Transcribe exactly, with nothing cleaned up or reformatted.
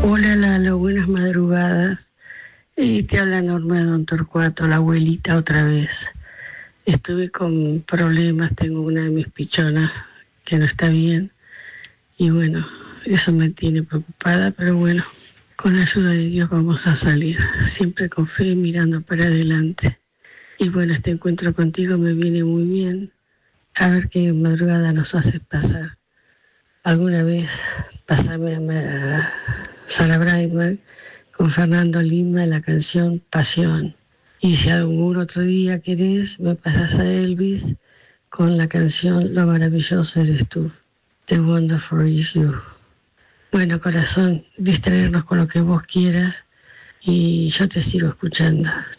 Hola Lalo, buenas madrugadas. Eh, te habla Norma de Don Torcuato, la abuelita otra vez. Estuve con problemas, tengo una de mis pichonas que no está bien y bueno, eso me tiene preocupada, pero bueno, con la ayuda de Dios vamos a salir, siempre con fe, mirando para adelante. Y bueno, este encuentro contigo me viene muy bien, a ver qué madrugada nos hace pasar. Alguna vez pasame a, a Sara Brightman con Fernando Lima la canción Pasión. Y si algún otro día querés, me pasas a Elvis con la canción Lo maravilloso eres tú. The wonderful is you. Bueno, corazón, distraernos con lo que vos quieras y yo te sigo escuchando.